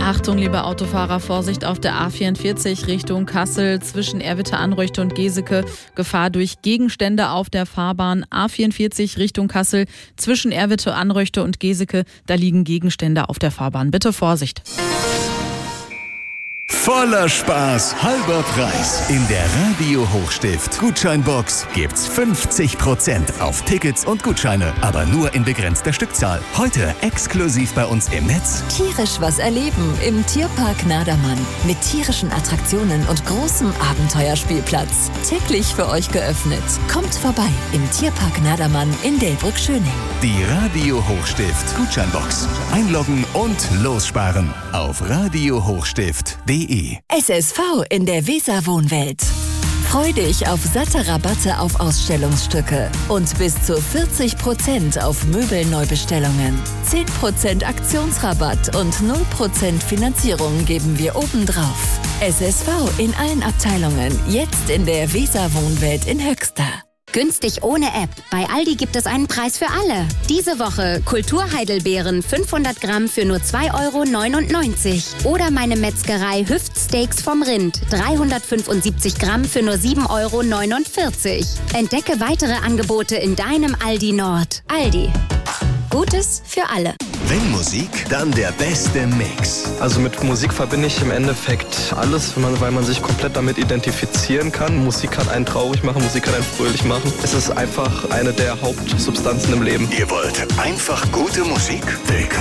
Achtung, liebe Autofahrer, Vorsicht auf der A44 Richtung Kassel zwischen Erwitte-Anreuchte und Geseke. Gefahr durch Gegenstände auf der Fahrbahn. A44 Richtung Kassel zwischen Erwitte-Anreuchte und Geseke. Da liegen Gegenstände auf der Fahrbahn. Bitte Vorsicht. Voller Spaß, halber Preis. In der Radio Hochstift Gutscheinbox gibt's 50% auf Tickets und Gutscheine. Aber nur in begrenzter Stückzahl. Heute exklusiv bei uns im Netz. Tierisch was erleben im Tierpark Nadermann. Mit tierischen Attraktionen und großem Abenteuerspielplatz. Täglich für euch geöffnet. Kommt vorbei im Tierpark Nadermann in Delbrück-Schöning. Die Radio Hochstift Gutscheinbox. Einloggen und lossparen auf radiohochstift.de. SSV in der Weser-Wohnwelt. Freu dich auf satte Rabatte auf Ausstellungsstücke und bis zu 40% auf Möbelneubestellungen. 10% Aktionsrabatt und 0% Finanzierung geben wir obendrauf. SSV in allen Abteilungen, jetzt in der Weser-Wohnwelt in Höxter. Günstig ohne App. Bei Aldi gibt es einen Preis für alle. Diese Woche Kulturheidelbeeren 500 Gramm für nur 2,99 € oder meine Metzgerei Hüftsteaks vom Rind 375 Gramm für nur 7,49 €. Entdecke weitere Angebote in deinem Aldi Nord. Aldi. Gutes für alle. Wenn Musik, dann der beste Mix. Also mit Musik verbinde ich im Endeffekt alles, weil man sich komplett damit identifizieren kann. Musik kann einen traurig machen, Musik kann einen fröhlich machen. Es ist einfach eine der Hauptsubstanzen im Leben. Ihr wollt einfach gute Musik? Willkommen